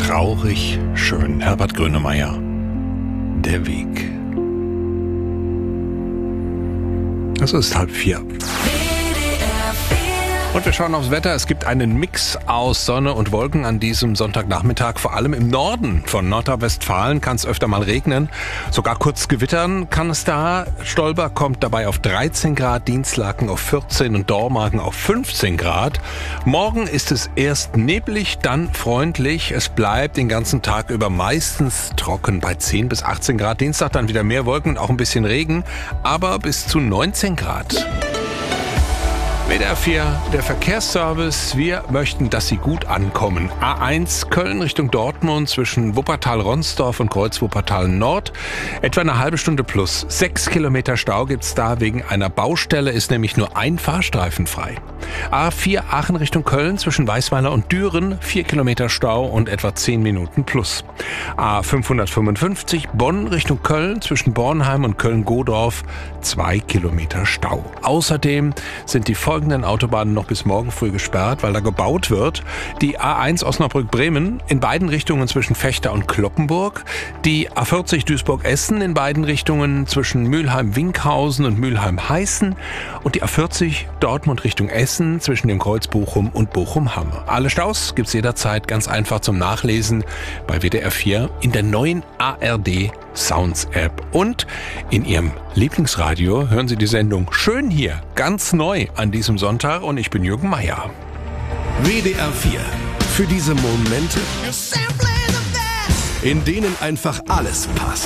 traurig schön. Herbert Grönemeyer, der Weg. Es ist 3:30. Und wir schauen aufs Wetter. Es gibt einen Mix aus Sonne und Wolken an diesem Sonntagnachmittag. Vor allem im Norden von Nordrhein-Westfalen kann es öfter mal regnen. Sogar kurz gewittern kann es da. Stolberg kommt dabei auf 13 Grad, Dinslaken auf 14 und Dormagen auf 15 Grad. Morgen ist es erst neblig, dann freundlich. Es bleibt den ganzen Tag über meistens trocken bei 10 bis 18 Grad. Dienstag dann wieder mehr Wolken, auch ein bisschen Regen, aber bis zu 19 Grad. WDR 4, der Verkehrsservice. Wir möchten, dass Sie gut ankommen. A1 Köln Richtung Dortmund zwischen Wuppertal-Ronsdorf und Kreuz-Wuppertal-Nord. Etwa eine halbe Stunde plus. 6 Kilometer Stau gibt's da. Wegen einer Baustelle ist nämlich nur ein Fahrstreifen frei. A4 Aachen Richtung Köln zwischen Weißweiler und Düren. 4 Kilometer Stau und etwa 10 Minuten plus. A555 Bonn Richtung Köln zwischen Bornheim und Köln-Godorf. 2 Kilometer Stau. Außerdem sind die folgenden Autobahnen noch bis morgen früh gesperrt, weil da gebaut wird. Die A1 Osnabrück-Bremen in beiden Richtungen zwischen Vechta und Cloppenburg. Die A40 Duisburg-Essen in beiden Richtungen zwischen Mülheim-Winkhausen und Mülheim-Heißen. Und die A40 Dortmund Richtung Essen zwischen dem Kreuz Bochum und Bochum-Hamme. Alle Staus gibt's jederzeit ganz einfach zum Nachlesen bei WDR 4 in der neuen ARD Sounds App. Und in Ihrem Lieblingsradio hören Sie die Sendung Schön hier, ganz neu an diesem Sonntag, und ich bin Jürgen Meier. WDR 4. Für diese Momente, in denen einfach alles passt.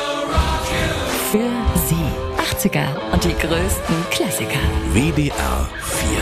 Für Sie 80er und die größten Klassiker. WDR